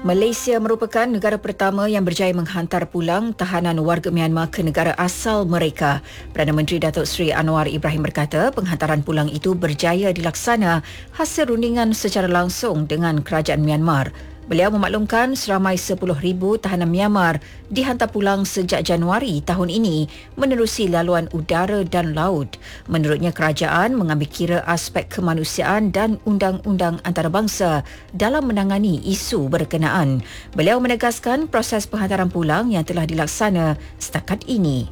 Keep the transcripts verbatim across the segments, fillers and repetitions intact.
Malaysia merupakan negara pertama yang berjaya menghantar pulang tahanan warga Myanmar ke negara asal mereka. Perdana Menteri Datuk Seri Anwar Ibrahim berkata penghantaran pulang itu berjaya dilaksana hasil rundingan secara langsung dengan kerajaan Myanmar. Beliau memaklumkan seramai sepuluh ribu tahanan Myanmar dihantar pulang sejak Januari tahun ini menerusi laluan udara dan laut. Menurutnya, kerajaan mengambil kira aspek kemanusiaan dan undang-undang antarabangsa dalam menangani isu berkenaan. Beliau menegaskan proses penghantaran pulang yang telah dilaksana setakat ini.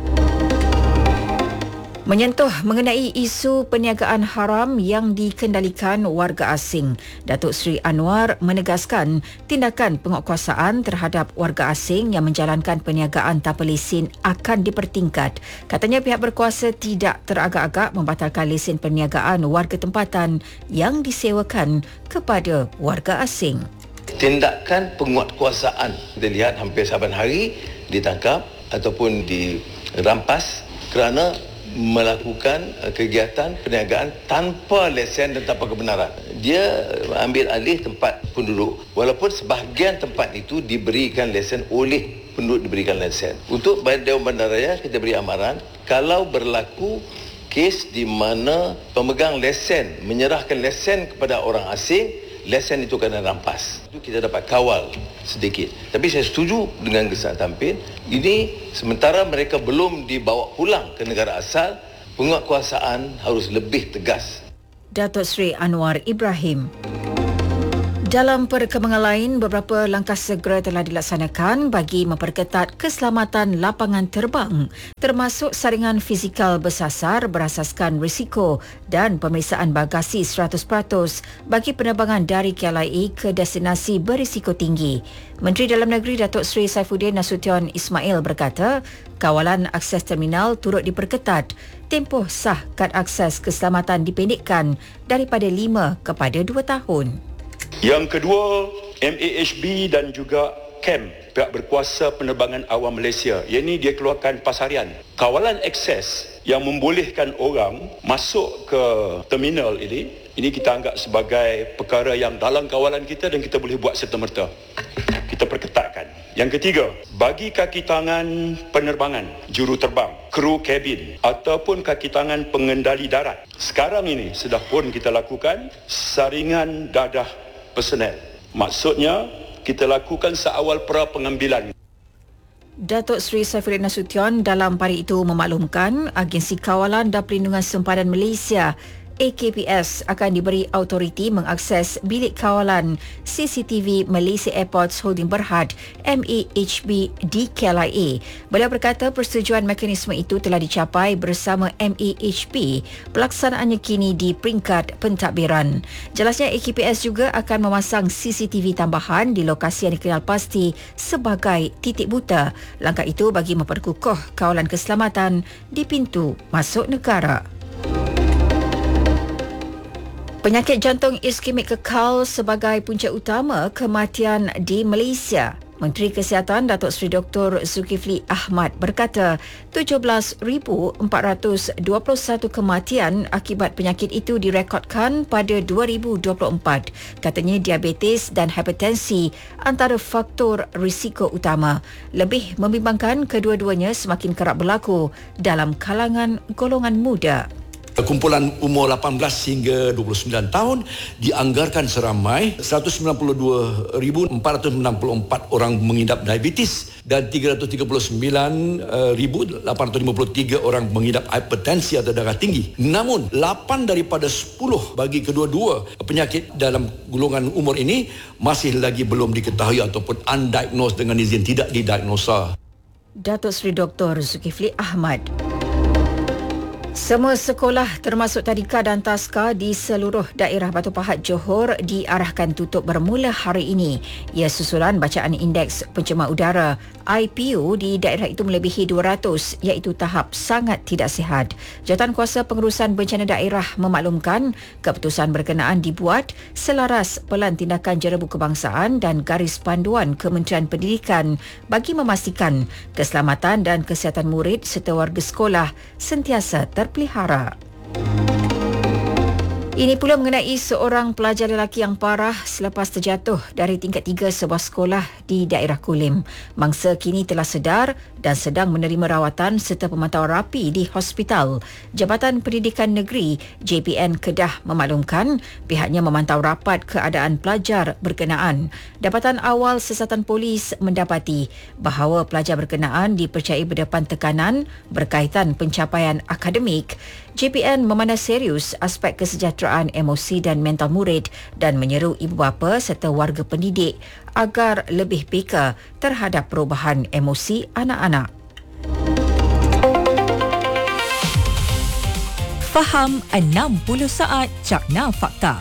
Menyentuh mengenai isu perniagaan haram yang dikendalikan warga asing, Datuk Seri Anwar menegaskan tindakan penguatkuasaan terhadap warga asing yang menjalankan perniagaan tanpa lesen akan dipertingkat. Katanya pihak berkuasa tidak teragak-agak membatalkan lesen perniagaan warga tempatan yang disewakan kepada warga asing. Tindakan penguatkuasaan kita lihat hampir saban hari ditangkap ataupun dirampas kerana melakukan kegiatan perniagaan tanpa lesen dan tanpa kebenaran. Dia ambil alih tempat penduduk walaupun sebahagian tempat itu diberikan lesen oleh penduduk diberikan lesen. Untuk Dewan Bandaraya kita beri amaran kalau berlaku kes di mana pemegang lesen menyerahkan lesen kepada orang asing, lesen itu kena rampas. Itu kita dapat kawal sedikit. Tapi saya setuju dengan Kesan Tampin. Ini sementara mereka belum dibawa pulang ke negara asal, penguatkuasaan harus lebih tegas. Datuk Seri Anwar Ibrahim. Dalam perkembangan lain, beberapa langkah segera telah dilaksanakan bagi memperketat keselamatan lapangan terbang, termasuk saringan fizikal bersasar berasaskan risiko dan pemeriksaan bagasi seratus peratus bagi penerbangan dari K L I A ke destinasi berisiko tinggi. Menteri Dalam Negeri Datuk Seri Saifuddin Nasution Ismail berkata, kawalan akses terminal turut diperketat. Tempoh sah kad akses keselamatan dipendekkan daripada lima kepada dua tahun. Yang kedua, M A H B dan juga C A M, pihak berkuasa penerbangan awam Malaysia. Yang ini dia keluarkan pasarian. Kawalan akses yang membolehkan orang masuk ke terminal ini, ini kita anggap sebagai perkara yang dalam kawalan kita dan kita boleh buat serta-merta. Kita perketatkan. Yang ketiga, bagi kaki tangan penerbangan, juru terbang, kru kabin ataupun kaki tangan pengendali darat, sekarang ini sudah pun kita lakukan saringan dadah personel. Maksudnya, kita lakukan seawal pra pengambilan. Datuk Seri Saifuddin Nasution dalam pari itu memaklumkan Agensi Kawalan dan Perlindungan Sempadan Malaysia A K P S akan diberi autoriti mengakses bilik kawalan C C T V Malaysia Airports Holding Berhad M A H B di K L I A. Beliau berkata persetujuan mekanisme itu telah dicapai bersama M A H B. Pelaksanaannya kini di peringkat pentadbiran. Jelasnya A K P S juga akan memasang C C T V tambahan di lokasi yang dikenal pasti sebagai titik buta. Langkah itu bagi memperkukuh kawalan keselamatan di pintu masuk negara. Penyakit jantung iskemik kekal sebagai punca utama kematian di Malaysia. Menteri Kesihatan Datuk Seri Doktor Zulkifli Ahmad berkata tujuh belas ribu empat ratus dua puluh satu kematian akibat penyakit itu direkodkan pada dua ribu dua puluh empat. Katanya diabetes dan hipertensi antara faktor risiko utama. Lebih membimbangkan kedua-duanya semakin kerap berlaku dalam kalangan golongan muda. Kumpulan umur lapan belas hingga dua puluh sembilan tahun dianggarkan seramai seratus sembilan puluh dua ribu empat ratus enam puluh empat orang mengidap diabetes dan tiga ratus tiga puluh sembilan ribu lapan ratus lima puluh tiga orang mengidap hipertensi atau darah tinggi. Namun, lapan daripada sepuluh bagi kedua-dua penyakit dalam golongan umur ini masih lagi belum diketahui ataupun undiagnosed dengan izin tidak didiagnosa. Datuk Seri Doktor Zulkifli Ahmad. Semua sekolah termasuk tadika dan taska di seluruh daerah Batu Pahat Johor diarahkan tutup bermula hari ini. Ia susulan bacaan indeks pencemar udara I P U di daerah itu melebihi dua ratus iaitu tahap sangat tidak sihat. Jawatankuasa Pengurusan Bencana Daerah memaklumkan keputusan berkenaan dibuat selaras Pelan Tindakan Jerebu Kebangsaan dan garis panduan Kementerian Pendidikan bagi memastikan keselamatan dan kesihatan murid serta warga sekolah sentiasa terpelihara. Ini pula mengenai seorang pelajar lelaki yang parah selepas terjatuh dari tingkat tiga sebuah sekolah di daerah Kulim. Mangsa kini telah sedar dan sedang menerima rawatan serta pemantauan rapi di hospital. Jabatan Pendidikan Negeri J P N Kedah memaklumkan pihaknya memantau rapat keadaan pelajar berkenaan. Dapatan awal siasatan polis mendapati bahawa pelajar berkenaan dipercayai berdepan tekanan berkaitan pencapaian akademik. J P N memandang serius aspek kesejahteraan emosi dan mental murid dan menyeru ibu bapa serta warga pendidik agar lebih peka terhadap perubahan emosi anak-anak. Faham enam puluh saat Cakna Fakta.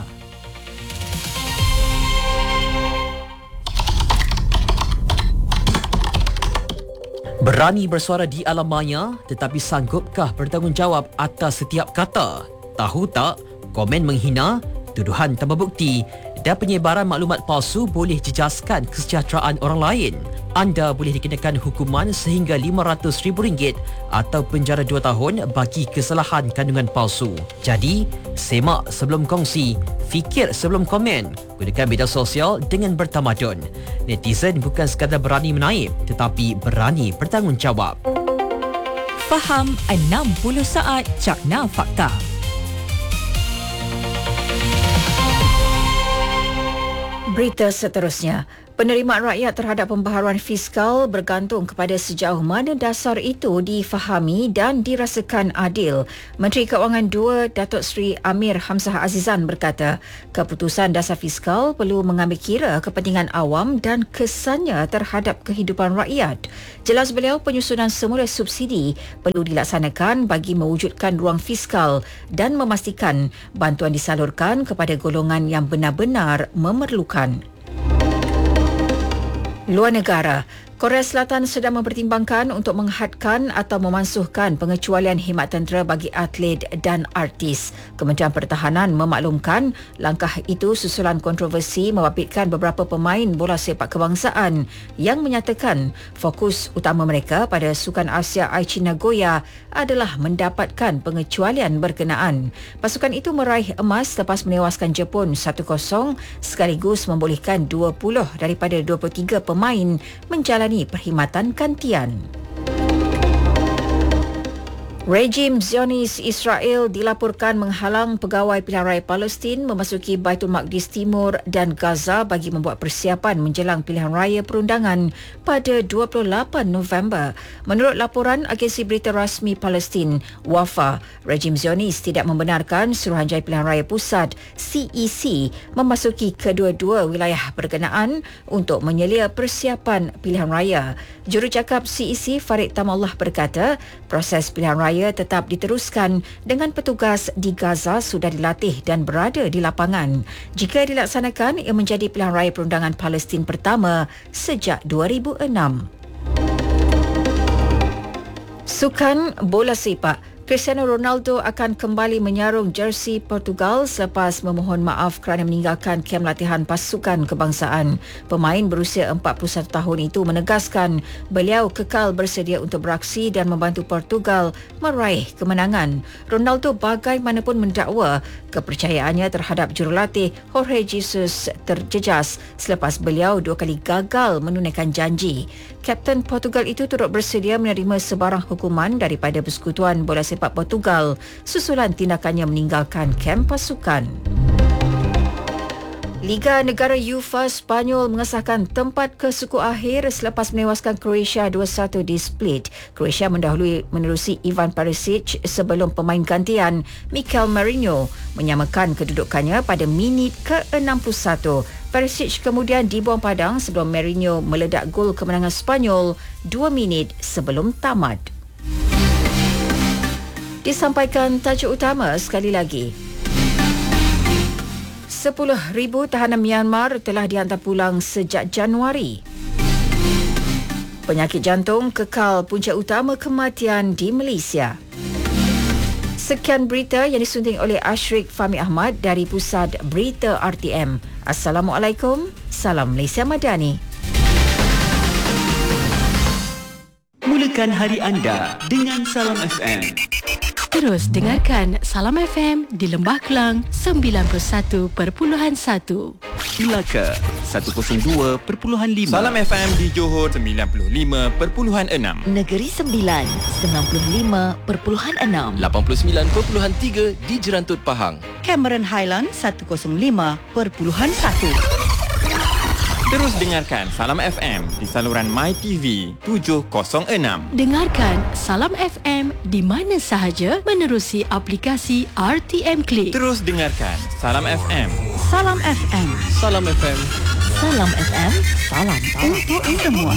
Berani bersuara di alam maya, tetapi sanggupkah bertanggungjawab atas setiap kata? Tahu tak, komen menghina, tuduhan tanpa bukti dan penyebaran maklumat palsu boleh jejaskan kesejahteraan orang lain. Anda boleh dikenakan hukuman sehingga lima ratus ribu ringgit atau penjara dua tahun bagi kesalahan kandungan palsu. Jadi, semak sebelum kongsi, fikir sebelum komen. Gunakan media sosial dengan bertamadun. Netizen bukan sekadar berani menaip, tetapi berani bertanggungjawab. Faham enam puluh saat Cakna Fakta. Berita seterusnya. Penerimaan rakyat terhadap pembaharuan fiskal bergantung kepada sejauh mana dasar itu difahami dan dirasakan adil. Menteri Kewangan dua Datuk Seri Amir Hamzah Azizan berkata, keputusan dasar fiskal perlu mengambil kira kepentingan awam dan kesannya terhadap kehidupan rakyat. Jelas beliau, penyusunan semula subsidi perlu dilaksanakan bagi mewujudkan ruang fiskal dan memastikan bantuan disalurkan kepada golongan yang benar-benar memerlukan. Luar negara, Korea Selatan sedang mempertimbangkan untuk menghadkan atau memansuhkan pengecualian khidmat tentera bagi atlet dan artis. Kementerian Pertahanan memaklumkan langkah itu susulan kontroversi membabitkan beberapa pemain bola sepak kebangsaan yang menyatakan fokus utama mereka pada Sukan Asia Aichi Nagoya adalah mendapatkan pengecualian berkenaan. Pasukan itu meraih emas lepas menewaskan Jepun satu kosong sekaligus membolehkan dua puluh daripada dua puluh tiga pemain menjalani perkhidmatan gantian. Rejim Zionis Israel dilaporkan menghalang pegawai pilihan raya Palestin memasuki Baitul Maqdis Timur dan Gaza bagi membuat persiapan menjelang pilihan raya perundangan pada dua puluh lapan November. Menurut laporan agensi berita rasmi Palestin, Wafa, rejim Zionis tidak membenarkan Suruhanjaya Pilihan Raya Pusat C E C memasuki kedua-dua wilayah berkenaan untuk menyelia persiapan pilihan raya. Jurucakap C E C Farid Tamallah berkata, proses pilihan raya tetap diteruskan dengan petugas di Gaza sudah dilatih dan berada di lapangan. Jika dilaksanakan, ia menjadi pilihan raya perundangan Palestin pertama sejak dua ribu enam. Sukan bola sepak. Cristiano Ronaldo akan kembali menyarung jersey Portugal selepas memohon maaf kerana meninggalkan kem latihan pasukan kebangsaan. Pemain berusia empat puluh satu tahun itu menegaskan beliau kekal bersedia untuk beraksi dan membantu Portugal meraih kemenangan. Ronaldo bagaimanapun mendakwa kepercayaannya terhadap jurulatih Jorge Jesus terjejas selepas beliau dua kali gagal menunaikan janji. Kapten Portugal itu turut bersedia menerima sebarang hukuman daripada Persekutuan Bola Sepak Portugal susulan tindakannya meninggalkan kem pasukan. Liga Negara UEFA Spanyol mengesahkan tempat ke suku akhir selepas menewaskan Croatia dua satu di Split. Croatia mendahului menerusi Ivan Perisic sebelum pemain gantian Mikel Merino menyamakan kedudukannya pada minit ke enam puluh satu. Perisic kemudian dibuang padang sebelum Merino meledak gol kemenangan Spanyol dua minit sebelum tamat. Disampaikan tajuk utama sekali lagi. sepuluh ribu tahanan Myanmar telah dihantar pulang sejak Januari. Penyakit jantung kekal punca utama kematian di Malaysia. Sekian berita yang disunting oleh Ashrik Fahmi Ahmad dari Pusat Berita R T M. Assalamualaikum, salam Malaysia Madani. Mulakan hari anda dengan Salam F M. Terus dengarkan Salam F M di Lembah Kelang sembilan puluh satu perpuluhan satu. Melaka seratus dua perpuluhan lima. Salam F M di Johor sembilan puluh lima perpuluhan enam. Negeri Sembilan sembilan puluh lima perpuluhan enam. lapan puluh sembilan perpuluhan tiga di Jerantut Pahang. Cameron Highland seratus lima perpuluhan satu. Terus dengarkan Salam F M di saluran MyTV tujuh kosong enam. Dengarkan Salam F M di mana sahaja menerusi aplikasi R T M Click. Terus dengarkan Salam F M. Salam F M. Salam F M. Salam F M. Salam untuk semua.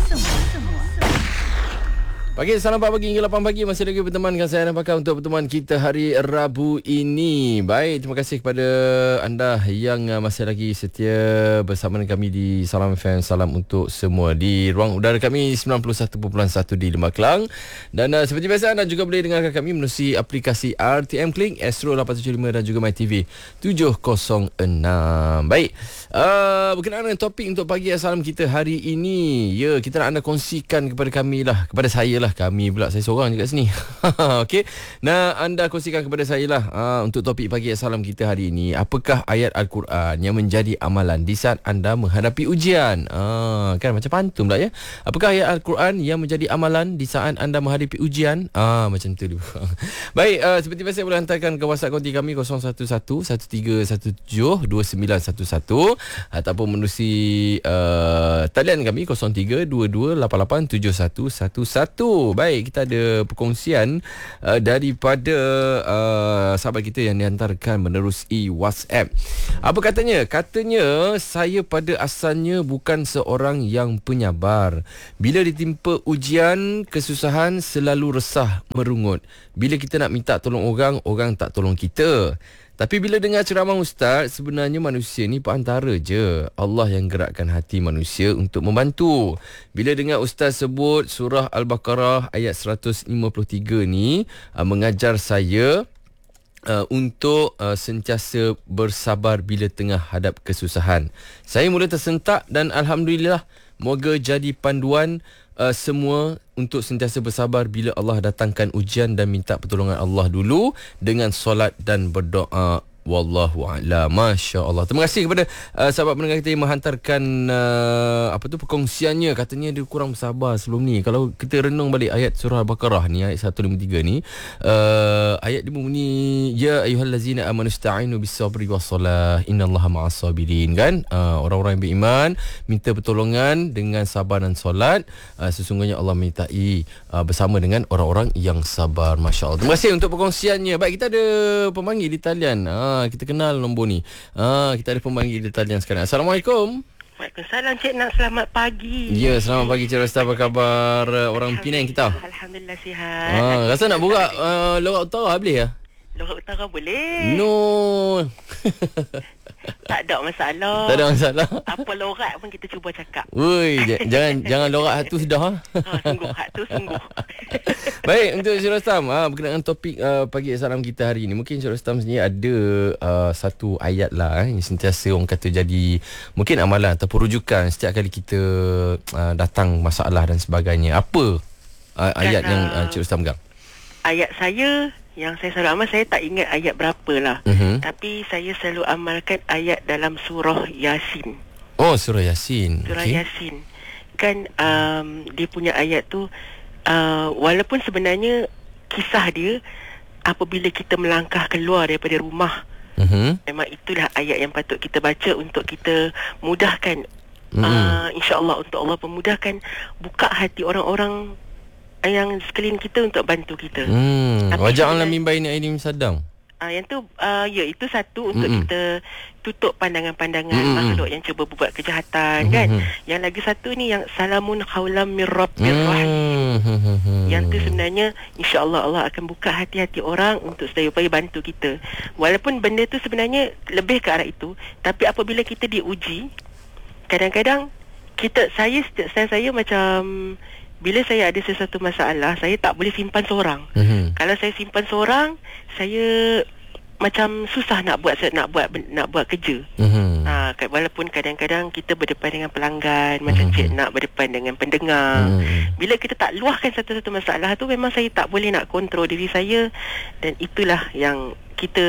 Pagi, salam pagi hingga lapan pagi. Masih lagi bertemankan saya dan pakar untuk pertemuan kita hari Rabu ini. Baik, terima kasih kepada anda yang masih lagi setia bersama dengan kami di Salam F M. Salam untuk semua di ruang udara kami sembilan puluh satu perpuluhan satu di Lembah Kelang. Dan uh, seperti biasa anda juga boleh dengarkan kami melalui aplikasi R T M Click, Astro lapan tujuh lima dan juga MyTV tujuh kosong enam. Baik, uh, berkenaan dengan topik untuk pagi salam kita hari ini. Ya, kita nak anda kongsikan kepada kami lah, kepada saya lah. Kami pula, saya seorang je kat sini. Okey. Nah, anda kongsikan kepada saya lah aa, untuk topik pagi salam kita hari ini. Apakah ayat Al-Quran yang menjadi amalan di saat anda menghadapi ujian? Aa, kan macam pantun pula ya. Apakah ayat Al-Quran yang menjadi amalan di saat anda menghadapi ujian? Ah, macam tu dulu. Baik, aa, seperti biasa boleh hantarkan ke WhatsApp konti kami kosong satu satu satu tiga satu tujuh dua sembilan satu satu ataupun menerusi uh, talian kami kosong tiga dua dua lapan lapan tujuh satu satu satu. Baik, kita ada perkongsian uh, daripada uh, sahabat kita yang dihantarkan menerusi WhatsApp. Apa katanya? Katanya, saya pada asalnya bukan seorang yang penyabar. Bila ditimpa ujian, kesusahan, selalu resah, merungut. Bila kita nak minta tolong orang, orang tak tolong kita. Tapi bila dengar ceramah ustaz, sebenarnya manusia ni perantara je. Allah yang gerakkan hati manusia untuk membantu. Bila dengar ustaz sebut surah Al-Baqarah ayat seratus lima puluh tiga ni, uh, mengajar saya uh, untuk uh, sentiasa bersabar bila tengah hadap kesusahan. Saya mula tersentak dan alhamdulillah, moga jadi panduan Uh, semua untuk sentiasa bersabar bila Allah datangkan ujian dan minta pertolongan Allah dulu dengan solat dan berdoa. Wallahu a'lam. Masya Allah. Terima kasih kepada uh, sahabat pendengar kita yang menghantarkan uh, apa tu perkongsiannya. Katanya dia kurang bersabar sebelum ni. Kalau kita renung balik ayat surah Al-Baqarah ni, ayat seratus lima puluh tiga ni, uh, ayat dia berbunyi, ya ayyuhallazina amanu ista'inu bis-sabri was-salah innallaha ma'as-sabirin, kan? Uh, orang-orang yang beriman minta pertolongan dengan sabar dan solat. Uh, sesungguhnya Allah mintai uh, bersama dengan orang-orang yang sabar. Masya Allah. Terima kasih untuk perkongsiannya. Baik, kita ada pemanggil di talian. Uh, kita kenal nombor ni. Ah, kita ada pemanggil di talian sekarang. Assalamualaikum. Waalaikumsalam Cik Nak, selamat pagi. Ya, selamat pagi Cik Rasta. Apa khabar uh, orang Penang kita? Alhamdulillah sihat. Ah, rasa nak borak uh, Lorak Utara boleh ya? Lorak Utara boleh. No. Tak ada masalah. Tak ada masalah. Apa lorak pun kita cuba cakap. Woi, jangan jangan lorak hak tu sudah. Ha, sungguh hak tu sungguh. Baik, untuk Cik Rostam, ha, berkenaan topik uh, pagi salam kita hari ini, mungkin Cik Rostam sendiri ada uh, satu ayat lah eh, yang sentiasa orang kata jadi mungkin amalan ataupun rujukan setiap kali kita uh, datang masalah dan sebagainya. Apa uh, ayat Dan, uh, yang uh, Cik Rostam pegang? Ayat saya yang saya selalu amal, saya tak ingat ayat berapa lah. Uh-huh. Tapi saya selalu amalkan ayat dalam surah Yasin. Oh, surah Yasin. Surah okay. Yasin. Kan um, dia punya ayat tu, uh, walaupun sebenarnya kisah dia apabila kita melangkah keluar daripada rumah, uh-huh. memang itulah ayat yang patut kita baca untuk kita mudahkan. Uh-huh. Uh, InsyaAllah untuk Allah pemudahkan, buka hati orang-orang yang sekeliling kita untuk bantu kita. Hmm. Waja'alna min baini aydihim saddan. Ah, yang tu uh, ya itu satu untuk Mm-mm. kita tutup pandangan-pandangan Mm-mm. makhluk yang cuba buat kejahatan. Mm-hmm. Kan. Yang lagi satu ni yang salamun qaulam mir rabbir rahim. Mm-hmm. Yang tu sebenarnya insya-Allah Allah akan buka hati-hati orang untuk supaya bantu kita. Walaupun benda tu sebenarnya lebih ke arah itu, tapi apabila kita diuji, kadang-kadang kita saya saya, saya macam bila saya ada sesuatu masalah, saya tak boleh simpan seorang. Mm-hmm. Kalau saya simpan seorang, saya macam susah nak buat nak buat nak buat kerja. Mm-hmm. Ha, walaupun kadang-kadang kita berdepan dengan pelanggan, mm-hmm. macam Cik Nak berdepan dengan pendengar. Mm-hmm. Bila kita tak luahkan satu-satu masalah tu, memang saya tak boleh nak kontrol diri saya, dan itulah yang kita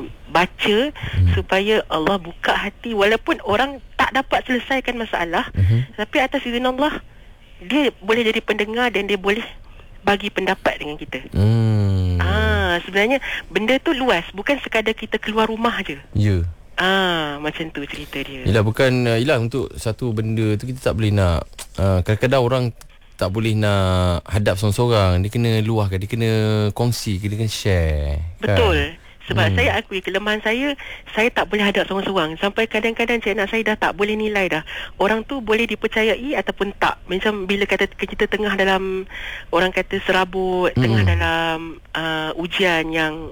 baca mm-hmm. supaya Allah buka hati, walaupun orang tak dapat selesaikan masalah, mm-hmm. tapi atas izin Allah dia boleh jadi pendengar dan dia boleh bagi pendapat dengan kita. Hmm. Ah, sebenarnya benda tu luas, bukan sekadar kita keluar rumah je. Ya. Ah, macam tu cerita dia. Yalah, bukan yalah untuk satu benda tu kita tak boleh nak uh, kadang-kadang orang tak boleh nak hadap seorang-seorang, dia kena luahkan, dia kena kongsi, dia kena share. Betul. Kan? Sebab hmm. saya akui kelemahan saya, saya tak boleh hadap seorang-seorang. Sampai kadang-kadang Cik Nak, saya dah tak boleh nilai dah. Orang tu boleh dipercayai ataupun tak. Macam bila kata kita tengah dalam, orang kata serabut, hmm. tengah dalam uh, ujian yang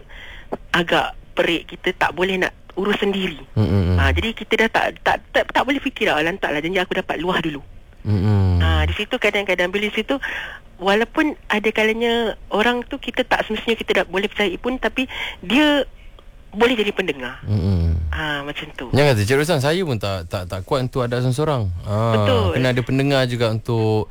agak perik, kita tak boleh nak urus sendiri. Hmm. Uh, jadi kita dah tak tak, tak tak boleh fikir lah, lantaklah janji aku dapat luah dulu. Hmm. Uh, di situ kadang-kadang bila di situ, walaupun ada kalanya orang tu kita tak semestinya kita dah boleh percayai pun, tapi dia boleh jadi pendengar. Mm-hmm. Ah, macam tu. Jangan kata Cik Roslan, saya pun tak tak tak kuat untuk ada seorang-seorang. Ah, betul. Kena ada pendengar juga untuk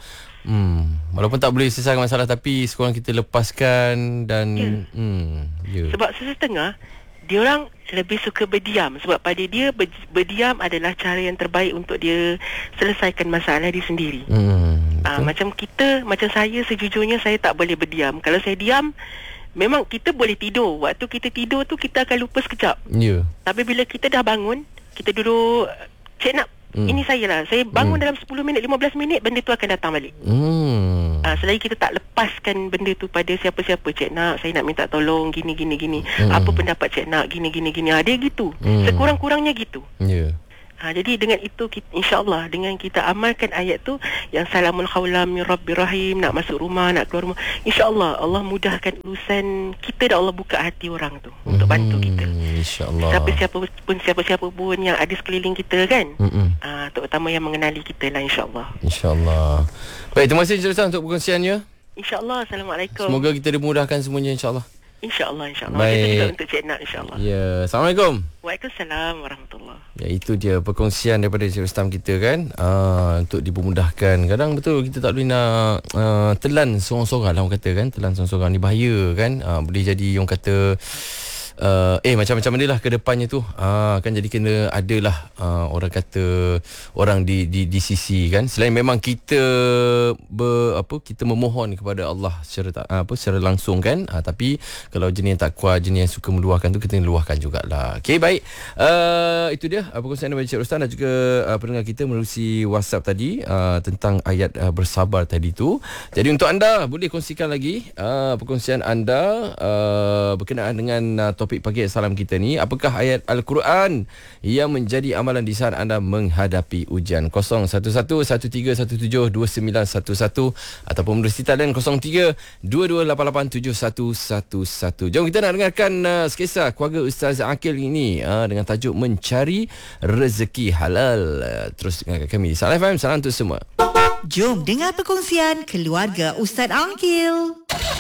hmm, walaupun tak boleh selesaikan masalah, tapi sekurang kita lepaskan dan ya. hmm, yeah. Sebab sesetengah diorang lebih suka berdiam, sebab pada dia ber, berdiam adalah cara yang terbaik untuk dia selesaikan masalah dia sendiri. Hmm, ah, macam kita, macam saya sejujurnya saya tak boleh berdiam. Kalau saya diam, memang kita boleh tidur. Waktu kita tidur tu kita akan lupa sekejap. Yeah. Tapi bila kita dah bangun, kita duduk, Cik Nak, hmm. ini saya lah, saya bangun hmm. dalam sepuluh minit, lima belas minit, benda tu akan datang balik. Hmm. Ah, selagi kita tak lepaskan benda tu pada siapa-siapa, Cik Nak, saya nak minta tolong gini gini gini. Hmm. Apa pendapat Cik Nak gini gini gini. Ah, dia gitu. Hmm. Sekurang-kurangnya gitu. Ya. Yeah. Ha, jadi dengan itu kita, insya-Allah dengan kita amalkan ayat tu yang salamul qaulam min rabbir rahim, nak masuk rumah, nak keluar rumah, insya-Allah Allah mudahkan urusan kita dan Allah buka hati orang tu hmm, untuk bantu kita. Insya-Allah. Siapa-siapa pun siapa-siapa pun yang ada sekeliling kita kan. Hmm. Ha, terutama yang mengenali kita lah, insya-Allah. Insya-Allah. Baik, terima kasih Encik Roslan untuk perkongsiannya. Insya-Allah. Assalamualaikum. Semoga kita dimudahkan semuanya, insya-Allah. InsyaAllah, insyaAllah. Itu juga untuk Cik Nak, insyaAllah. Ya, Assalamualaikum. Waalaikumsalam warahmatullahi. Ya, itu dia perkongsian daripada Cik Rustam kita kan, uh, untuk dipermudahkan. Kadang betul kita tak boleh nak uh, telan seorang-seorang lah, orang kata kan. Telan seorang-seorang ni bahaya kan. uh, Boleh jadi orang kata Uh, eh macam-macam benda lah ke depannya tu. uh, Kan jadi kena adalah uh, orang kata orang di, di di sisi kan. Selain memang kita ber, apa kita memohon kepada Allah secara uh, apa secara langsung kan. uh, Tapi kalau jenis yang tak kuat, jenis yang suka meluahkan tu, kita kena luahkan jugalah. Okey, baik. uh, Itu dia apa perkongsian daripada Cik Roslan dan juga uh, pendengar kita melalui WhatsApp tadi uh, tentang ayat uh, bersabar tadi tu. Jadi untuk anda boleh kongsikan lagi uh, perkongsian anda uh, berkenaan dengan uh, topik pagi salam kita ni. Apakah ayat Al-Quran yang menjadi amalan di saat anda menghadapi ujian? kosong satu satu satu tiga satu tujuh dua sembilan satu satu ataupun menerusi talian kosong tiga dua dua lapan lapan tujuh satu satu satu. Jom kita nak dengarkan uh, skesa keluarga Ustaz Aqil ini uh, dengan tajuk Mencari Rezeki Halal. Uh, terus dengarkan kami di Salam F M. Salam untuk semua. Jom dengar perkongsian keluarga Ustaz Aqil.